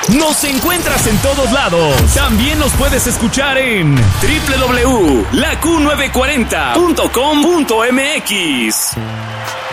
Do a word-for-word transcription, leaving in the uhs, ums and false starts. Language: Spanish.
Nos encuentras en todos lados. También nos puedes escuchar en doble u doble u doble u punto la q novecientos cuarenta punto com punto m x.